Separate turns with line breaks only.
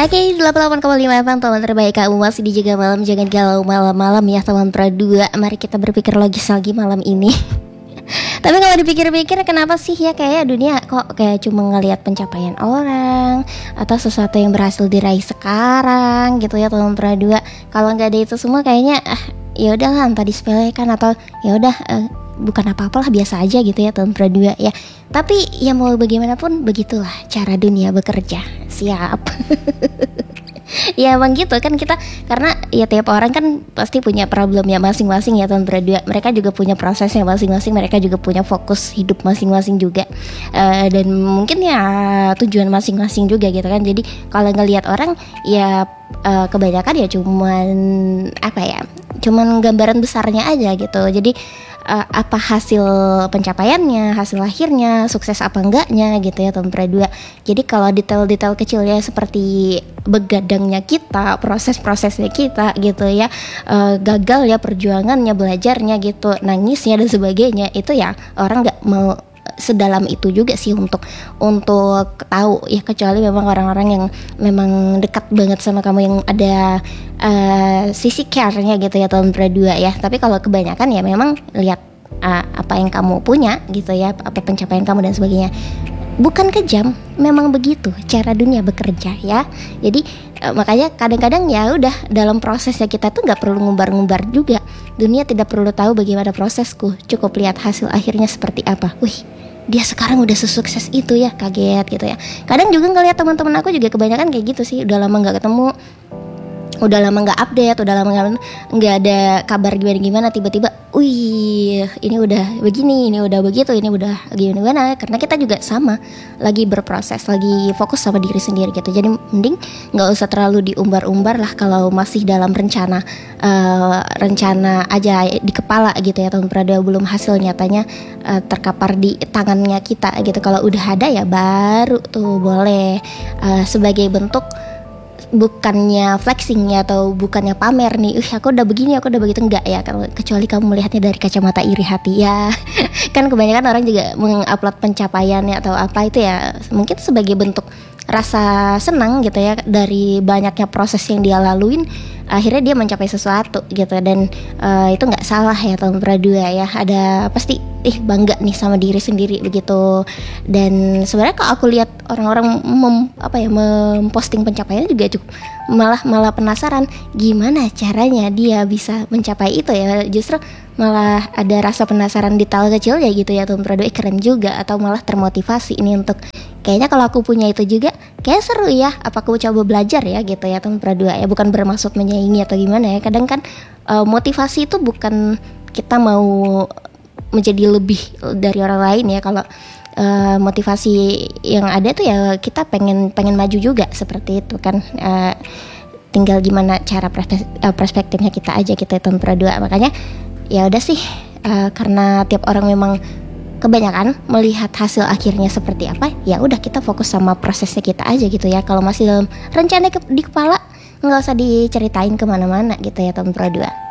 Oke, 88,5 FM teman terbaik kamu masih dijaga malam. Jangan galau malam-malam ya teman Pradua. Mari kita berpikir logis lagi malam ini. Tapi kalau dipikir-pikir kenapa sih ya kayak dunia kok kayak cuma ngelihat pencapaian orang atau sesuatu yang berhasil diraih sekarang gitu ya teman Pradua. Kalau nggak ada itu semua kayaknya ya udahlah entah disepelekan atau ya udah bukan apa-apalah, biasa aja gitu ya teman Pradua ya. Tapi ya mau bagaimanapun begitulah cara dunia bekerja. Siap. Ya emang gitu kan kita, karena ya tiap orang kan pasti punya problemnya masing-masing ya teman Pradua. Mereka juga punya prosesnya masing-masing, mereka juga punya fokus hidup masing-masing juga, dan mungkin ya tujuan masing-masing juga gitu kan. Jadi kalau ngelihat orang ya kebanyakan ya cuman gambaran besarnya aja gitu. Jadi apa hasil pencapaiannya, hasil akhirnya, sukses apa enggaknya gitu ya teman Pradua. Jadi kalau detail-detail kecilnya seperti begadangnya kita, proses-prosesnya kita gitu ya, gagal ya perjuangannya, belajarnya gitu, nangisnya dan sebagainya, itu ya orang nggak mau sedalam itu juga sih untuk tahu ya, kecuali memang orang-orang yang memang dekat banget sama kamu, yang ada sisi care-nya gitu ya teman Pradua ya. Tapi kalau kebanyakan ya memang lihat apa yang kamu punya gitu ya, apa pencapaian kamu dan sebagainya. Bukan kejam, memang begitu cara dunia bekerja ya. Jadi makanya kadang-kadang ya udah dalam prosesnya kita tuh nggak perlu ngumbar-ngumbar juga. Dunia tidak perlu tahu bagaimana prosesku, cukup lihat hasil akhirnya seperti apa. Wih, dia sekarang udah sesukses itu ya, kaget gitu ya. Kadang juga ngeliat teman-teman aku juga kebanyakan kayak gitu sih, udah lama nggak ketemu, udah lama nggak update, udah lama nggak ada kabar gimana-gimana, tiba-tiba, wih ini udah begini, ini udah begitu, ini udah gimana, karena kita juga sama, lagi berproses, lagi fokus sama diri sendiri gitu. Jadi mending nggak usah terlalu diumbar-umbar lah kalau masih dalam rencana aja di kepala gitu ya teman Pradua, belum hasil nyatanya terkapar di tangannya kita gitu. Kalau udah ada ya baru tuh boleh sebagai bentuk, bukannya flexing ya, atau bukannya pamer nih, aku udah begini, aku udah begitu, enggak ya, kecuali kamu melihatnya dari kacamata iri hati ya. Kan kebanyakan orang juga mengupload pencapaiannya atau apa itu ya mungkin sebagai bentuk rasa senang gitu ya, dari banyaknya proses yang dia laluin akhirnya dia mencapai sesuatu gitu. Dan itu nggak salah ya teman Pradua ya, ada pasti bangga nih sama diri sendiri begitu. Dan sebenarnya kalau aku lihat orang-orang memposting pencapaiannya juga cukup malah penasaran gimana caranya dia bisa mencapai itu ya. Justru malah ada rasa penasaran detail kecil ya gitu ya teman Pradua, keren juga, atau malah termotivasi ini untuk kayaknya kalau aku punya itu juga kayak seru ya, apa aku coba belajar ya gitu ya teman Pradua ya. Bukan bermaksud menyaingi atau gimana ya, kadang kan motivasi itu bukan kita mau menjadi lebih dari orang lain ya. Kalau motivasi yang ada tuh ya kita pengen maju juga seperti itu kan. Tinggal gimana cara perspektifnya kita aja gitu ya teman Pradua. Makanya ya udah sih, karena tiap orang memang kebanyakan melihat hasil akhirnya seperti apa, ya udah kita fokus sama prosesnya kita aja gitu ya. Kalau masih dalam rencana di kepala, nggak usah diceritain kemana-mana gitu ya teman Pradua.